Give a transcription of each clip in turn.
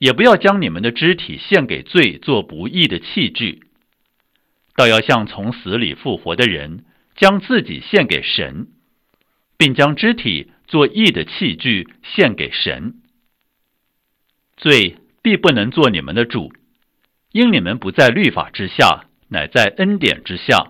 也不要将你们的肢体献给罪做不义的器具，倒要像从死里复活的人，将自己献给神，并将肢体做义的器具献给神。罪必不能做你们的主，因你们不在律法之下，乃在恩典之下。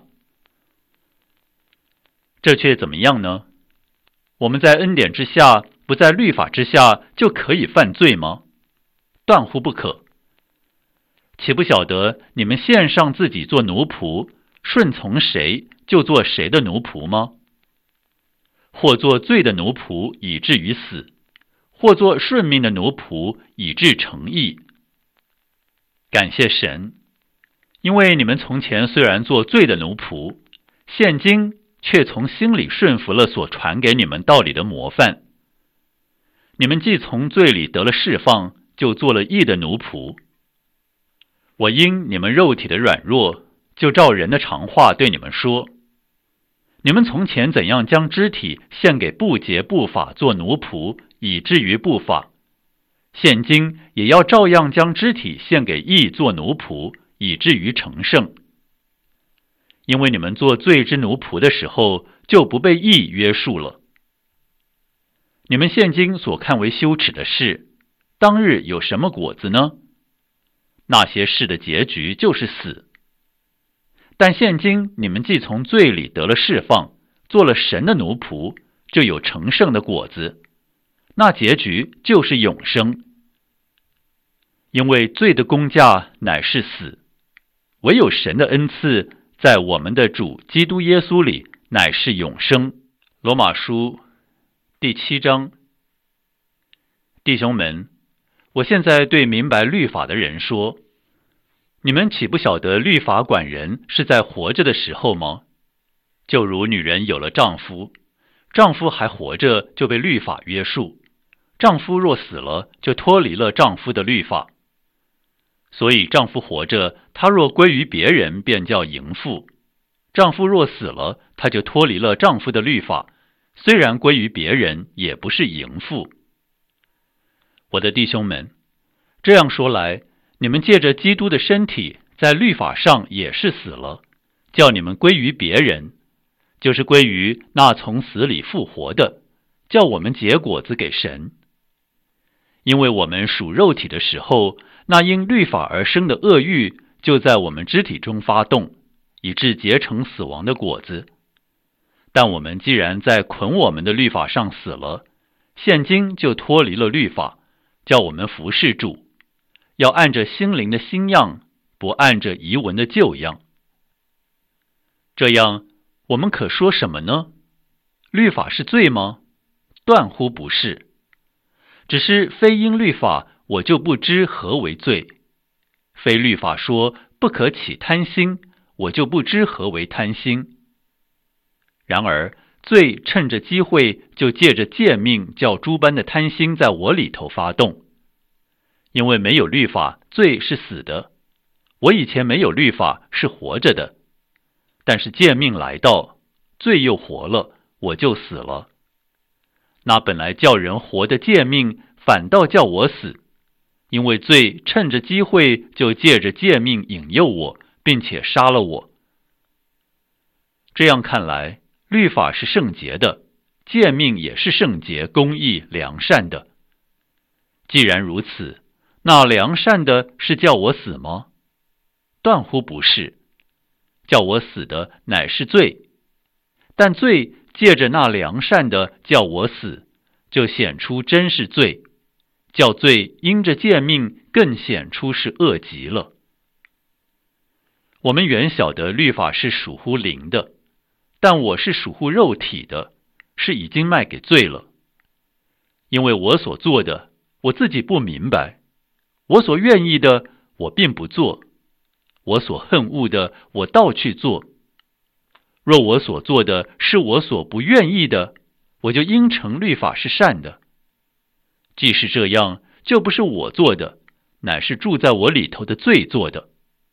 这却怎么样呢？我们在恩典之下，不在律法之下，就可以犯罪吗？断乎不可。岂不晓得你们献上自己做奴仆，顺从谁就做谁的奴仆吗？或做罪的奴仆，以至于死；或做顺命的奴仆，以致成义。感谢神，因为你们从前虽然做罪的奴仆，现今却从心里顺服了所传给你们道理的模范。你们既从罪里得了释放，就做了义的奴仆。我因你们肉体的软弱，就照人的常话对你们说：你们从前怎样将肢体献给不洁不法做奴仆，以至于不法，现今也要照样将肢体献给义做奴仆，以至于成圣。因为你们做罪之奴仆的时候，就不被义约束了。你们现今所看为羞耻的事，当日有什么果子呢？那些事的结局就是死。但现今你们既从罪里得了释放，做了神的奴仆，就有成圣的果子，那结局就是永生。因为罪的工价乃是死，唯有神的恩赐在我们的主基督耶稣里乃是永生。罗马书第7章。弟兄们，我现在对明白律法的人说，你们岂不晓得律法管人是在活着的时候吗？就如女人有了丈夫，丈夫还活着就被律法约束，丈夫若死了，就脱离了丈夫的律法。所以丈夫活着，他若归于别人，便叫淫妇；丈夫若死了，他就脱离了丈夫的律法，虽然归于别人，也不是淫妇。我的弟兄们，这样说来，你们借着基督的身体，在律法上也是死了，叫你们归于别人，就是归于那从死里复活的，叫我们结果子给神。因为我们属肉体的时候，那因律法而生的恶欲就在我们肢体中发动，以致结成死亡的果子。但我们既然在捆我们的律法上死了，现今就脱离了律法，叫我们服侍主，要按着心灵的新样，不按着遗文的旧样。这样，我们可说什么呢？律法是罪吗？断乎不是。只是非因律法，我就不知何为罪；非律法说不可起贪心，我就不知何为贪心。然而罪趁着机会，就借着诫命，叫诸般的贪心在我里头发动。因为没有律法，罪是死的；我以前没有律法，是活着的。但是诫命来到，罪又活了，我就死了。那本来叫人活的诫命，反倒叫我死，因为罪趁着机会，就借着诫命引诱我，并且杀了我。这样看来，律法是圣洁的，诫命也是圣洁、公义、良善的。既然如此，那良善的是叫我死吗？断乎不是，叫我死的乃是罪。但罪借着那良善的叫我死，就显出真是罪，叫罪因着诫命更显出是恶极了。我们原晓得律法是属乎灵的，但我是属乎肉体的，是已经卖给罪了。因为我所做的，我自己不明白；我所愿意的，我并不做；我所恨恶的，我倒去做。若我所做的是我所不愿意的，我就应承律法是善的。既是这样，就不是我做的，乃是住在我里头的罪做的。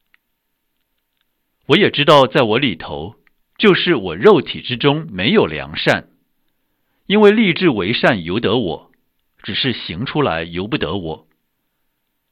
我也知道在我里头，就是我肉体之中没有良善，因为立志为善由得我，只是行出来由不得我。